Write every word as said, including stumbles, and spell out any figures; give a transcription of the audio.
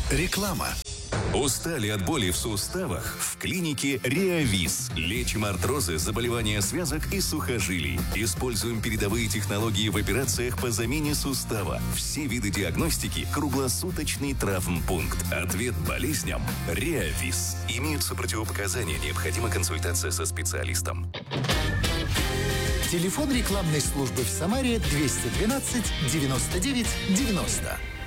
Реклама. Устали от боли в суставах? В клинике Реавис. Лечим артрозы, заболевания связок и сухожилий. Используем передовые технологии в операциях по замене сустава. Все виды диагностики. Круглосуточный травмпункт. Ответ болезням – Реавис. Имеются противопоказания. Необходима консультация со специалистом. Телефон рекламной службы в Самаре двести двенадцать девяносто девять девяносто.